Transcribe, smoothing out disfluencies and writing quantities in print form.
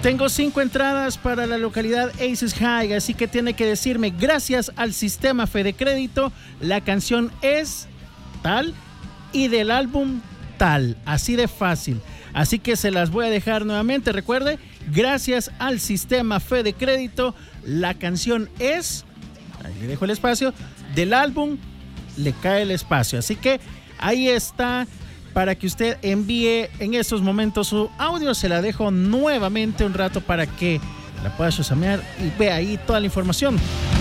Tengo 5 entradas para la localidad Aces High, así que tiene que decirme, gracias al sistema Fede Crédito, la canción es tal y del álbum tal, así de fácil. Así que se las voy a dejar nuevamente. Recuerde, gracias al sistema Fede Crédito, la canción es, ahí le dejo el espacio, del álbum le cae el espacio. Así que ahí está, para que usted envíe en estos momentos su audio. Se la dejo nuevamente un rato para que la pueda chusamear y vea ahí toda la información.